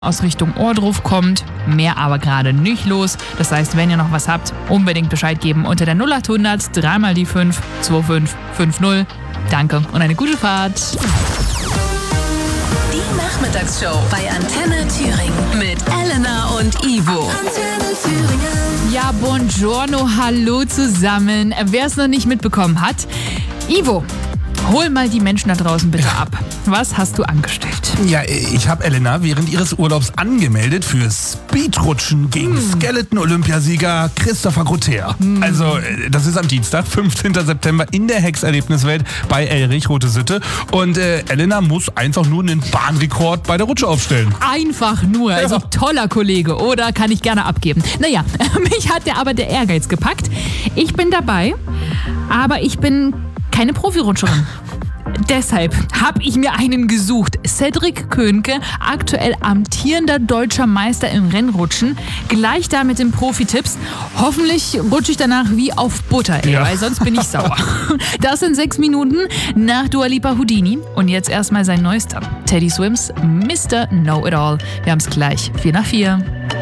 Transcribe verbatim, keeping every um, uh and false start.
aus Richtung Ohrdruf kommt. Mehr aber gerade nicht los. Das heißt, wenn ihr noch was habt, unbedingt Bescheid geben unter der null acht hundert drei mal die fünf zwei fünf fünf null. Danke und eine gute Fahrt. Die Nachmittagsshow bei Antenne Thüringen mit Elena und Ivo. Antenne Thüringen. Ja, buongiorno, hallo zusammen. Wer es noch nicht mitbekommen hat, Ivo, hol mal die Menschen da draußen bitte ab. Was hast du angestellt? Ja, ich habe Elena während ihres Urlaubs angemeldet für Speedrutschen gegen mm. Skeleton-Olympiasieger Christopher Grotter. Mm. Also, das ist am Dienstag, fünfzehnten September in der Hex-Erlebniswelt bei Elrich, Rote Sitte. Und äh, Elena muss einfach nur einen Bahnrekord bei der Rutsche aufstellen. Einfach nur. Also, ja. Toller Kollege, oder? Kann ich gerne abgeben. Naja, mich hat der aber der Ehrgeiz gepackt. Ich bin dabei, aber ich bin keine Profirutscherin. Deshalb habe ich mir einen gesucht. Cedric Könke, aktuell amtierender deutscher Meister im Rennrutschen. Gleich da mit den Profi-Tipps. Hoffentlich rutsche ich danach wie auf Butter, ey, ja. Weil sonst bin ich sauer. Das sind sechs Minuten nach Dua Lipa Houdini. Und jetzt erstmal sein neuester. Teddy Swims, Mister Know-It-All. Wir haben es gleich. vier nach vier.